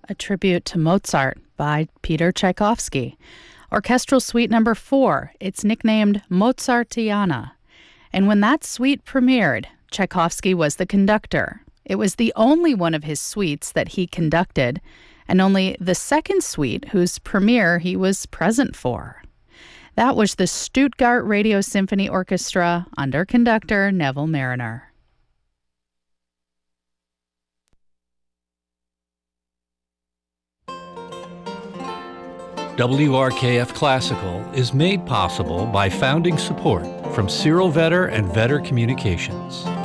a tribute to Mozart by Peter Tchaikovsky. Orchestral Suite Number 4, it's nicknamed Mozartiana. And when that suite premiered, Tchaikovsky was the conductor. It was the only one of his suites that he conducted, and only the second suite whose premiere he was present for. That was the Stuttgart Radio Symphony Orchestra under conductor Neville Marriner. WRKF Classical is made possible by founding support from Cyril Vetter and Vetter Communications.